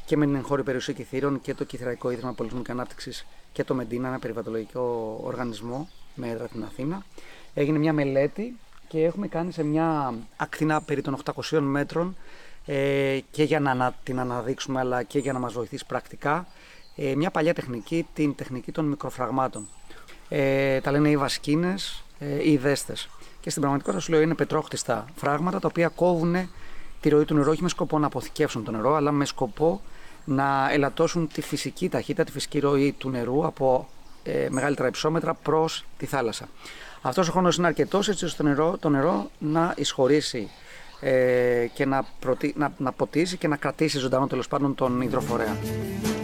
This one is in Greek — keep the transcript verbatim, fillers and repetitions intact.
και με την εγχώρια περιουσία Κιθήρων και το Κιθυραϊκό Ίδρυμα Πολιτισμού και Ανάπτυξης και το Μεντίνα, ένα περιβαλλοντολογικό οργανισμό με έδρα την Αθήνα. Έγινε μια μελέτη και έχουμε κάνει σε μια ακτίνα περί των οκτακοσίων μέτρων ε, και για να την αναδείξουμε αλλά και για να μας βοηθήσει πρακτικά ε, μια παλιά τεχνική, την τεχνική των μικροφραγμάτων. Ε, τα λένε οι βασκίνες ή οι δέστες. Και στην πραγματικότητα σου λέω είναι πετρόχτιστα φράγματα τα οποία κόβουν τη ροή του νερού όχι με σκοπό να αποθηκεύσουν το νερό, αλλά με σκοπό να ελαττώσουν τη φυσική ταχύτητα, τη φυσική ροή του νερού από ε, μεγαλύτερα υψόμετρα προς τη θάλασσα. Αυτός ο χρόνος είναι αρκετός έτσι ώστε το νερό, το νερό να εισχωρήσει ε, και να, προτι... να, να ποτίσει και να κρατήσει ζωντανό τέλος πάντων τον υδροφορέα.